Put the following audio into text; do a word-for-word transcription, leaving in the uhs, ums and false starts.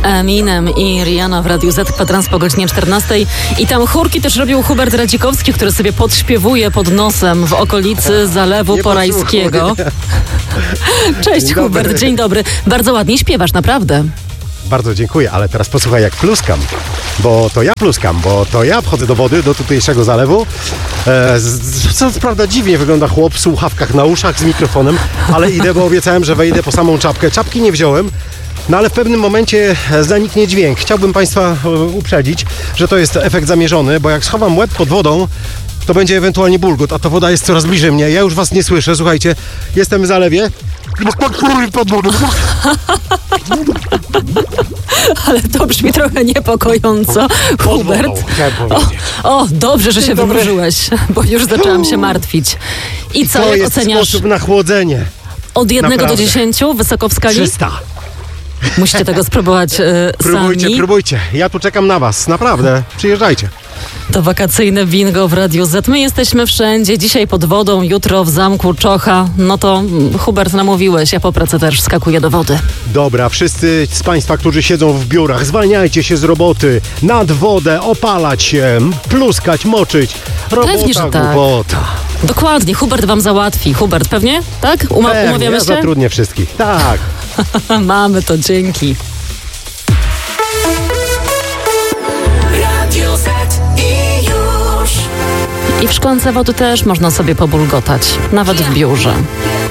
Eminem i Rihanna w Radiu Z, kwadrans po godzinie czternastej. I tam chórki też robił Hubert Radzikowski, który sobie podśpiewuje pod nosem w okolicy Zalewu Nie Porajskiego. Cześć Dzień Hubert, dobry. dzień dobry. Bardzo ładnie śpiewasz, naprawdę. Bardzo dziękuję, ale teraz posłuchaj, jak pluskam, bo to ja pluskam, bo to ja wchodzę do wody, do tutejszego zalewu. E, z, z, co prawda dziwnie wygląda chłop w słuchawkach na uszach z mikrofonem, ale idę, bo obiecałem, że wejdę po samą czapkę. Czapki nie wziąłem, no ale w pewnym momencie zaniknie dźwięk. Chciałbym Państwa e, uprzedzić, że to jest efekt zamierzony, bo jak schowam łeb pod wodą, to będzie ewentualnie bulgot, a ta woda jest coraz bliżej mnie. Ja już Was nie słyszę, słuchajcie, jestem w zalewie. Pod wodą. Ale to brzmi trochę niepokojąco, Hubert. wodą, chciałem powiedzieć. O, o, dobrze, że się dobry. wymrużyłeś, bo już zaczęłam się martwić. I co, To jak jest oceniasz sposób na chłodzenie. od jednego Naprawdę. do dziesięciu wysoko w skali? trzysta. Musicie tego spróbować e, Próbujcie, sami. próbujcie. Ja tu czekam na Was. Naprawdę. Przyjeżdżajcie. To wakacyjne bingo w Radiu Z. My jesteśmy wszędzie. Dzisiaj pod wodą, jutro w Zamku Czocha. No to mm, Hubert, namówiłeś. Ja po pracy też wskakuję do wody. Dobra, wszyscy z Państwa, którzy siedzą w biurach, zwalniajcie się z roboty. Nad wodę, opalać się, pluskać, moczyć. Robota, Pewnie, że tak. głupota. Dokładnie. Hubert wam załatwi. Hubert, pewnie? Tak? Uma- Pewnie, umawiamy ja się? zatrudnię wszystkich. Tak. Mamy to, dzięki. Radio Z i już. I w szklance wody też można sobie pobulgotać. Nawet w biurze.